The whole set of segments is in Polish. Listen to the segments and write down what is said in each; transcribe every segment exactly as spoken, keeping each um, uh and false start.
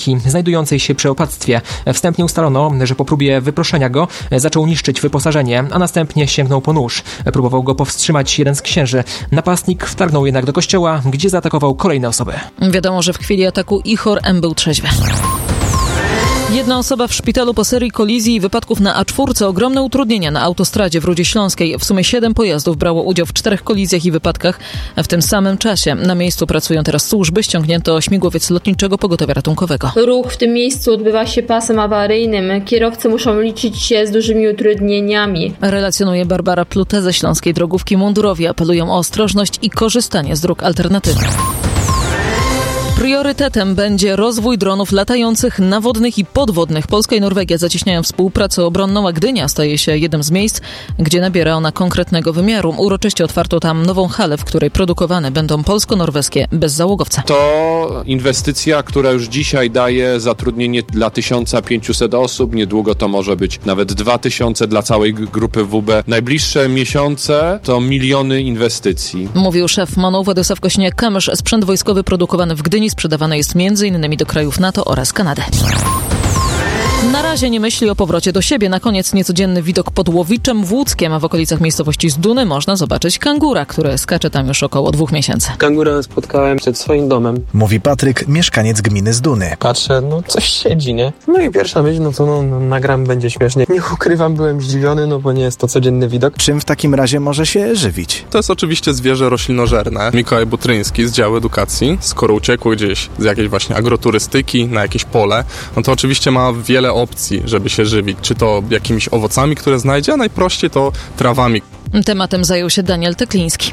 banki znajdującej się przy opactwie. Wstępnie ustalono, że po próbie wyproszenia go zaczął niszczyć wyposażenie, a następnie sięgnął po nóż. Próbował go powstrzymać jeden z księży. Napastnik wtargnął jednak do kościoła, gdzie zaatakował kolejne osoby. Wiadomo, że w chwili ataku Ihor M. był trzeźwy. Jedna osoba w szpitalu po serii kolizji i wypadków na A cztery. Ogromne utrudnienia na autostradzie w Rudzie Śląskiej. W sumie siedem pojazdów brało udział w czterech kolizjach i wypadkach w tym samym czasie. Na miejscu pracują teraz służby. Ściągnięto śmigłowiec lotniczego pogotowia ratunkowego. Ruch w tym miejscu odbywa się pasem awaryjnym. Kierowcy muszą liczyć się z dużymi utrudnieniami. Relacjonuje Barbara Plute ze Śląskiej Drogówki. Mundurowi apelują o ostrożność i korzystanie z dróg alternatywnych. Priorytetem będzie rozwój dronów latających, nawodnych i podwodnych. Polska i Norwegia zacieśniają współpracę obronną, a Gdynia staje się jednym z miejsc, gdzie nabiera ona konkretnego wymiaru. Uroczyście otwarto tam nową halę, w której produkowane będą polsko-norweskie bezzałogowce. To inwestycja, która już dzisiaj daje zatrudnienie dla tysiąc pięćset osób. Niedługo to może być nawet dwa tysiące dla całej grupy W B. Najbliższe miesiące to miliony inwestycji. Mówił szef MONU Władysław Kosiniak-Kamysz. Sprzęt wojskowy produkowany w Gdyni sprzedawany jest między innymi do krajów NATO oraz Kanady. Na razie nie myśli o powrocie do siebie. Na koniec niecodzienny widok pod Łowiczem w Łódzkiem, a w okolicach miejscowości Zduny można zobaczyć kangura, które skacze tam już około dwóch miesięcy. Kangura spotkałem przed swoim domem. Mówi Patryk, mieszkaniec gminy Zduny. Patrzę, no coś siedzi, nie? No i pierwsza myśl, no to no, no, nagram, będzie śmiesznie. Nie ukrywam, byłem zdziwiony, no bo nie jest to codzienny widok. Czym w takim razie może się żywić? To jest oczywiście zwierzę roślinożerne. Mikołaj Butryński z działu edukacji, skoro uciekł gdzieś z jakiejś właśnie agroturystyki na jakieś pole, no to oczywiście ma wiele opcji, żeby się żywić. Czy to jakimiś owocami, które znajdzie, a najprościej to trawami. Tematem zajął się Daniel Tekliński.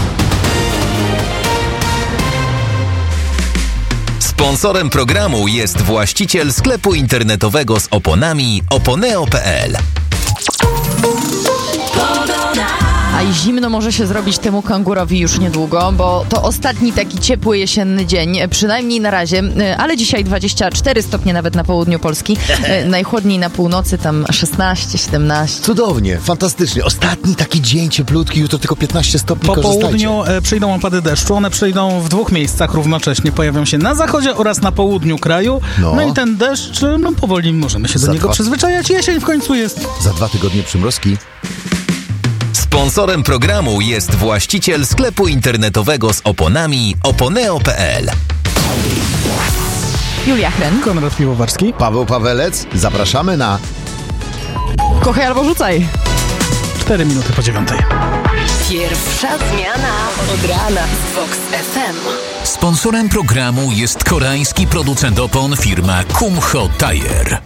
Sponsorem programu jest właściciel sklepu internetowego z oponami oponeo kropka pe el. A i zimno może się zrobić temu kangurowi już niedługo, bo to ostatni taki ciepły jesienny dzień, przynajmniej na razie, ale dzisiaj dwadzieścia cztery stopnie nawet na południu Polski, najchłodniej na północy tam szesnaście siedemnaście. Cudownie, fantastycznie. Ostatni taki dzień cieplutki, jutro tylko piętnaście stopni, po południu e, przyjdą opady deszczu, one przyjdą w dwóch miejscach równocześnie, pojawią się na zachodzie oraz na południu kraju, no, no i ten deszcz, no powoli możemy się do niego dwa... przyzwyczajać, jesień w końcu jest. Za dwa tygodnie przymrozki. Sponsorem programu jest właściciel sklepu internetowego z oponami oponeo kropka pe el. Julia Chren, Konrad Piwowarski, Paweł Pawelec. Zapraszamy na Kochaj albo rzucaj. Cztery minuty po dziewiątej. Pierwsza zmiana od rana z Vox F M. Sponsorem programu jest koreański producent opon firma Kumho Tire.